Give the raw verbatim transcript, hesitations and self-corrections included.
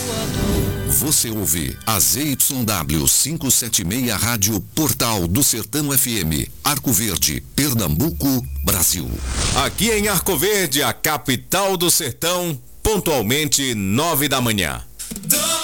Você ouve a Z Y W quinhentos e setenta e seis Rádio Portal do Sertão F M, Arco Verde, Pernambuco, Brasil. Aqui em Arco Verde, a capital do sertão, pontualmente nove da manhã.